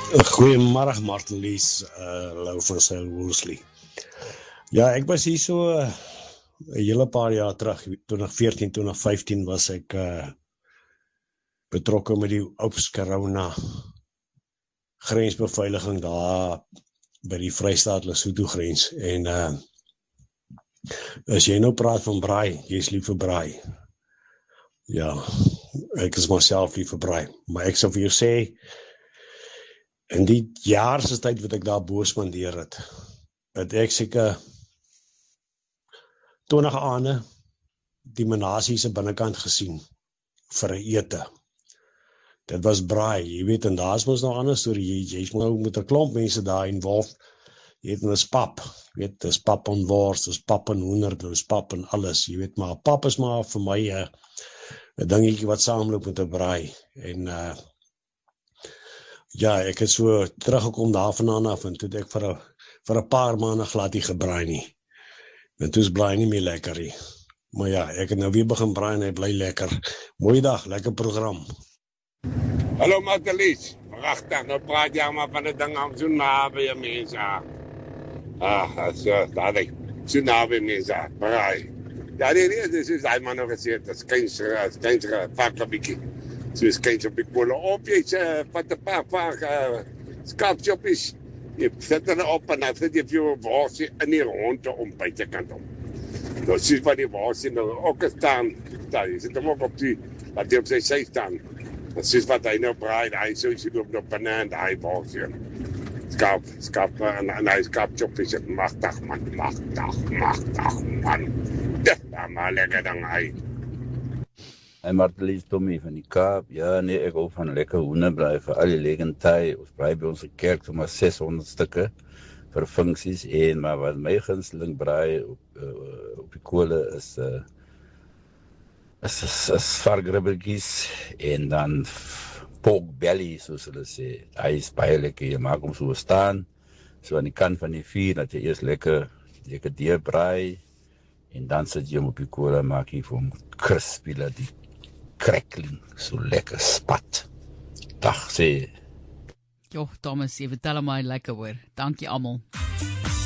Goeiemiddag Martin-Lies, Lou van Sail-Woolsley. Ja, ek was hier so 'n hele paar jaar terug, 2014, 2015 was ek betrokke met die Ops Corona grensbeveiliging daar by die Vrystaat-Lesotho grens. En as jy nou praat van braai, jy is lief vir braai. Ja, ek is myself lief vir braai, maar ek sal vir jou sê, in die jaarse tyd wat ek daar bo spandeer het ek seker 20 aande die menasie se binnekant gesien vir 'n ete. Dit was braai, jy weet, en daar's mos nog ander storie, jy's nou met 'n klomp mense daar involved, jy weet, en dis pap, jy weet, dis pap en wors, dis pap en hoender, dis pap en alles, jy weet, maar pap is maar vir my 'n dingetjie wat saamloop met 'n braai, en ja, ek het so teruggekom daarvandaan af, en toe het ek vir 'n paar maande glad nie gebraai nie. En toe is braai nie meer lekker nie. Maar ja, ek het nou weer begin braai en hy bly lekker. Mooi dag, lekker program. Hallo Martin-Lies, pragtig, nou praat jy maar van 'n ding om so naby jy mense. Daar ek so naby mense, braai. Ja, nee, dis is hy maar nog gesê, dit is kein pak 'n bietjie. Soos kyk op die kolle op, jy sê, vat 'n paar skaapchoppies, jy sit hulle op en dan sit jy vir jou worsie in die ronde om buitekant om. Nou soos wat die worsie nou ook staan, jy sit hom ook op die, wat jy op sy sy staan. En soos wat hy nou braai, hy soos jy loop op banaan en hy worsie. Skaap en hy skaapchoppies, magtig man. Dit is maar lekker dan hy. Hy Martin-Lies Tommy van die Kaap. Ja, nee, ek hou van lekker hoenderbraai vir al die legentai. Ons braai by ons kerk so maar 600 stukke vir funksies en maar wat my gunsteling braai op die kole is varkribbeltjies en dan pork belly soos hulle sê. Hy is baie lekker. Jy maak hom so staan, so aan die kant van die vuur dat jy eers lekker deur braai en dan sit jy hom op die kolle en maak jy vir hom crispy laat die crackling, so lekker spat. Dag sê. Jo, Thomas, jy vertel my lekker hoor. Dankie almal.